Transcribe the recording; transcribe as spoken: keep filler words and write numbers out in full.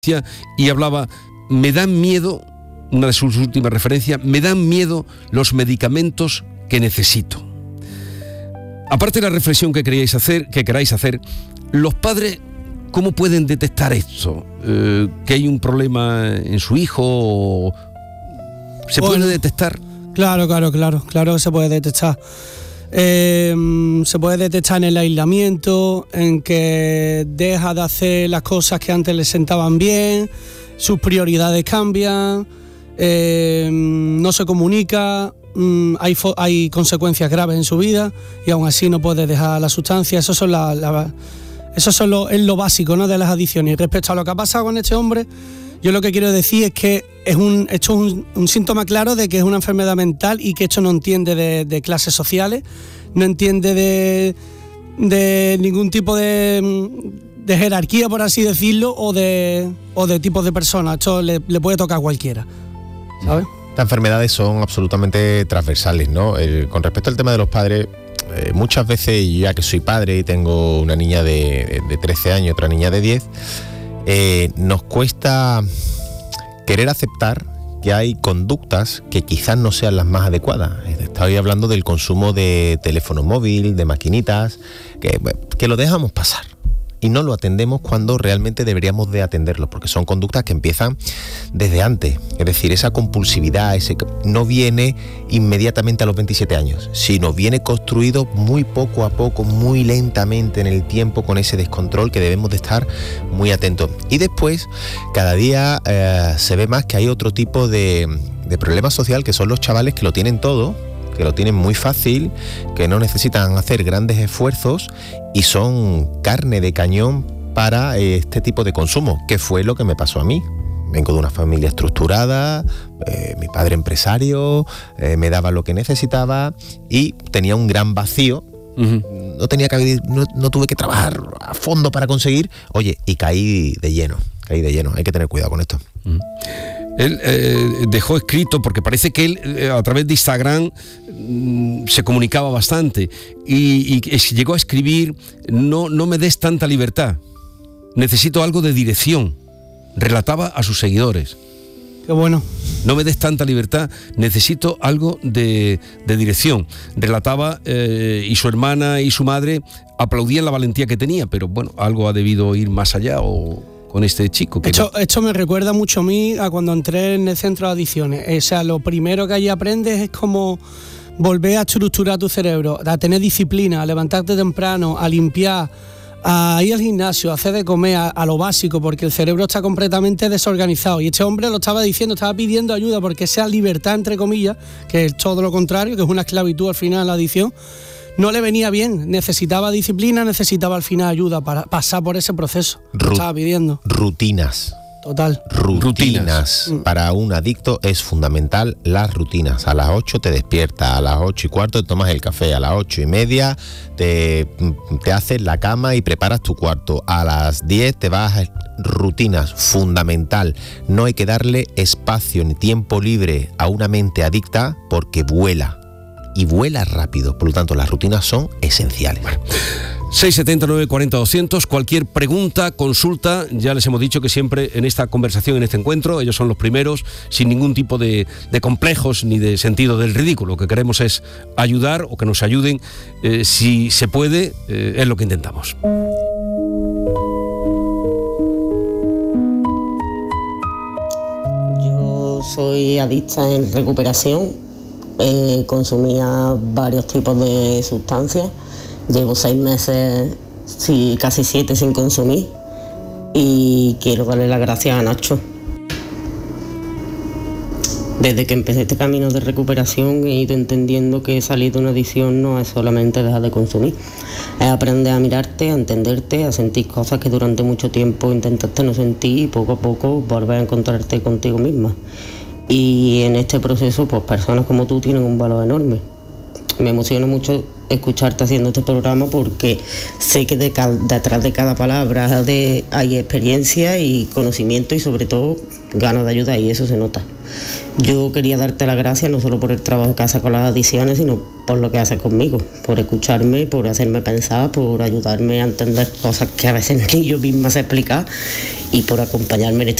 y hablaba, me dan miedo, una de sus últimas referencias, me dan miedo los medicamentos que necesito. Aparte de la reflexión que queríais hacer, que queráis hacer, los padres, ¿cómo pueden detectar esto? Eh, ¿Que hay un problema en su hijo? O ¿se bueno, puede detectar? Claro, claro, claro, claro que se puede detectar. Eh, se puede detectar en el aislamiento, en que deja de hacer las cosas que antes le sentaban bien, sus prioridades cambian, eh, no se comunica, mm, hay, fo- hay consecuencias graves en su vida y aún así no puede dejar la sustancia. Eso, son la, la, eso son lo, es lo básico, ¿no?, de las adicciones. Y respecto a lo que ha pasado con este hombre, yo lo que quiero decir es que es un, esto es un, un síntoma claro de que es una enfermedad mental y que esto no entiende de, de clases sociales, no entiende de, de ningún tipo de, de jerarquía, por así decirlo, o de, o de tipos de personas. Esto le, le puede tocar a cualquiera, ¿sabes? Estas enfermedades son absolutamente transversales, ¿no? Eh, con respecto al tema de los padres, eh, muchas veces, ya que soy padre y tengo una niña de, de trece años, otra niña de diez, Eh, nos cuesta querer aceptar que hay conductas que quizás no sean las más adecuadas. Estoy hablando del consumo de teléfono móvil, de maquinitas, que, que lo dejamos pasar y no lo atendemos cuando realmente deberíamos de atenderlo, porque son conductas que empiezan desde antes. Es decir, esa compulsividad ese, no viene inmediatamente a los veintisiete años, sino viene construido muy poco a poco, muy lentamente en el tiempo, con ese descontrol que debemos de estar muy atentos. Y después, cada día eh, se ve más que hay otro tipo de, de problema social, que son los chavales que lo tienen todo, que lo tienen muy fácil, que no necesitan hacer grandes esfuerzos y son carne de cañón para este tipo de consumo, que fue lo que me pasó a mí. Vengo de una familia estructurada, eh, mi padre empresario, eh, me daba lo que necesitaba y tenía un gran vacío. Uh-huh. No tenía que no, no tuve que trabajar a fondo para conseguir, oye, y caí de lleno, caí de lleno. Hay que tener cuidado con esto. Uh-huh. Él eh, dejó escrito, porque parece que él eh, a través de Instagram mm, se comunicaba bastante y, y llegó a escribir, no, no me des tanta libertad, necesito algo de dirección. Relataba a sus seguidores. Qué bueno. No me des tanta libertad, necesito algo de, de dirección. Relataba eh, y su hermana y su madre aplaudían la valentía que tenía, pero bueno, algo ha debido ir más allá o... con este chico. Que esto, no... esto me recuerda mucho a mí a cuando entré en el centro de adicciones. O sea, lo primero que allí aprendes es como volver a estructurar tu cerebro, a tener disciplina, a levantarte temprano, a limpiar, a ir al gimnasio, a hacer de comer, a, a lo básico, porque el cerebro está completamente desorganizado. Y este hombre lo estaba diciendo, estaba pidiendo ayuda porque esa libertad, entre comillas, que es todo lo contrario, que es una esclavitud al final la adicción, no le venía bien, necesitaba disciplina, necesitaba al final ayuda para pasar por ese proceso. Ru- estaba pidiendo. Rutinas. Total. Rutinas. Rutinas. Para un adicto es fundamental las rutinas. A las ocho te despiertas, a las ocho y cuarto te tomas el café, a las ocho y media te, te haces la cama y preparas tu cuarto, a las diez te vas a... Rutinas, fundamental. No hay que darle espacio ni tiempo libre a una mente adicta porque vuela. Y vuela rápido, por lo tanto las rutinas son esenciales. Bueno, seis setenta, nueve cuarenta, doscientos, cualquier pregunta, consulta, ya les hemos dicho que siempre en esta conversación, en este encuentro, ellos son los primeros, sin ningún tipo de, de complejos ni de sentido del ridículo. Lo que queremos es ayudar o que nos ayuden, eh, si se puede, eh, es lo que intentamos. Yo soy adicta en recuperación. Eh, consumía varios tipos de sustancias, llevo seis meses, sí, casi siete sin consumir y quiero darle las gracias a Nacho. Desde que empecé este camino de recuperación he ido entendiendo que salir de una adicción no es solamente dejar de consumir, es aprender a mirarte, a entenderte, a sentir cosas que durante mucho tiempo intentaste no sentir y poco a poco volver a encontrarte contigo misma. Y en este proceso, pues personas como tú tienen un valor enorme. me emociona mucho escucharte haciendo este programa porque sé que de ca- detrás de cada palabra de, hay experiencia y conocimiento y sobre todo ganas de ayudar, y eso se nota. Yo quería darte las gracias no solo por el trabajo que haces con las adicciones, sino por lo que haces conmigo, por escucharme, por hacerme pensar, por ayudarme a entender cosas que a veces ni yo misma sé explicar y por acompañarme en este